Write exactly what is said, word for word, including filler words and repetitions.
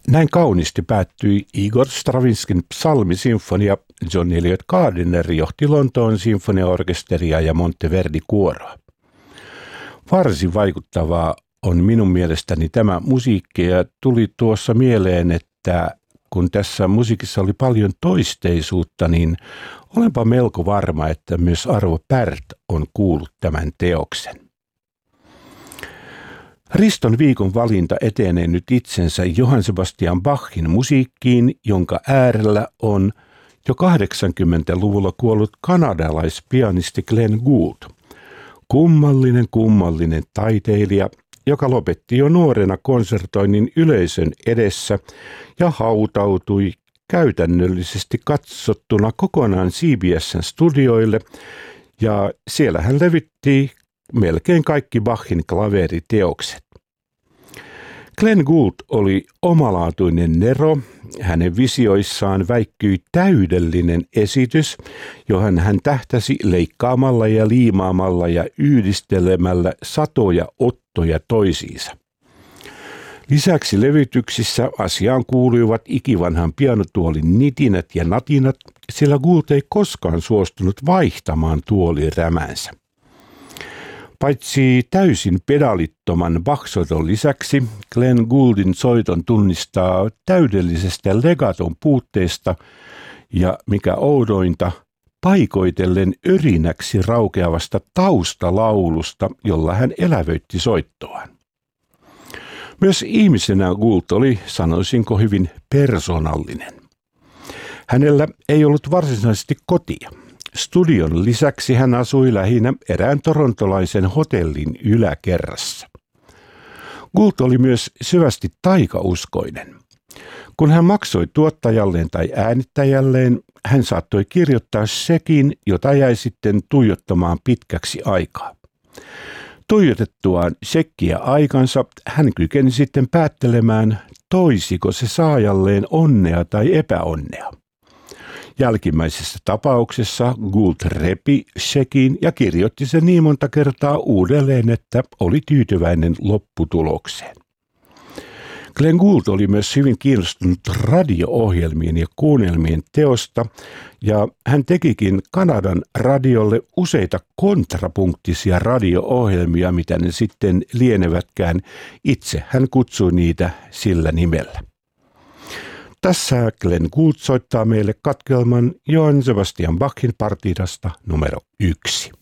Näin kauniisti päättyi Igor Stravinskyn psalmisinfonia. John Eliot Gardiner johti Lontoon sinfoniaorkesteria ja Monteverdi-kuoroa. Varsin vaikuttavaa on minun mielestäni tämä musiikki, ja tuli tuossa mieleen, että kun tässä musiikissa oli paljon toisteisuutta, niin olenpa melko varma, että myös Arvo Pärt on kuullut tämän teoksen. Riston viikon valinta etenee nyt itsensä Johann Sebastian Bachin musiikkiin, jonka äärellä on jo kahdeksankymmentäluvulla kuollut kanadalaispianisti Glenn Gould. Kummallinen, kummallinen taiteilija, joka lopetti jo nuorena konsertoinnin yleisön edessä ja hautautui käytännöllisesti katsottuna kokonaan C B S:n studioille, ja siellä hän levitti melkein kaikki Bachin klaveriteokset. Glenn Gould oli omalaatuinen nero. Hänen visioissaan väikkyi täydellinen esitys, johon hän tähtäsi leikkaamalla ja liimaamalla ja yhdistelemällä satoja ottoja toisiinsa. Lisäksi levytyksissä asiaan kuuluivat ikivanhan pianotuolin nitinät ja natinat, sillä Gould ei koskaan suostunut vaihtamaan tuolirämänsä. Paitsi täysin pedalittoman Bach-soiton lisäksi, Glenn Gouldin soiton tunnistaa täydellisestä legaton puutteesta ja, mikä oudointa, paikoitellen örinäksi raukeavasta taustalaulusta, jolla hän elävöitti soittoaan. Myös ihmisenä Gould oli, sanoisinko, hyvin persoonallinen. Hänellä ei ollut varsinaisesti kotia. Studion lisäksi hän asui lähinnä erään torontolaisen hotellin yläkerrassa. Gould oli myös syvästi taikauskoinen. Kun hän maksoi tuottajalleen tai äänittäjälleen, hän saattoi kirjoittaa sekin, jota jäi sitten tuijottamaan pitkäksi aikaa. Tuijotettuaan sekkiä aikansa, hän kykeni sitten päättelemään, toisiko se saajalleen onnea tai epäonnea. Jälkimmäisessä tapauksessa Gould repi sekin ja kirjoitti sen niin monta kertaa uudelleen, että oli tyytyväinen lopputulokseen. Glenn Gould oli myös hyvin kiinnostunut radio-ohjelmien ja kuunnelmien teosta, ja hän tekikin Kanadan radiolle useita kontrapunktisia radio-ohjelmia, mitä ne sitten lienevätkään. Itse hän kutsui niitä sillä nimellä. Tässä Glenn Gould soittaa meille katkelman Johann Sebastian Bachin partidasta numero yksi.